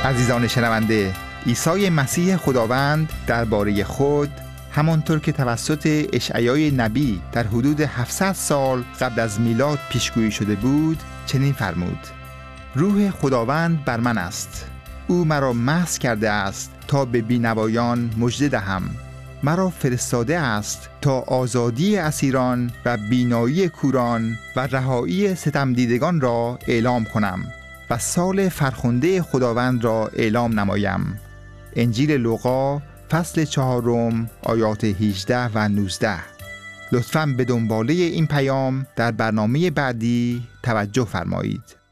عزیزان شنونده، عیسی مسیح خداوند درباره خود همانطور که توسط اشعیای نبی در حدود 700 سال قبل از میلاد پیشگویی شده بود چنین فرمود: روح خداوند بر من است، او مرا مسح کرده است تا به بینوایان مژده دهم، مرا فرستاده است تا آزادی اسیران و بینایی کوران و رهایی ستمدیدگان را اعلام کنم و سال فرخنده خداوند را اعلام نمایم. انجیل لوقا فصل 4 آیات 18 و 19. لطفاً به دنباله این پیام در برنامه بعدی توجه فرمایید.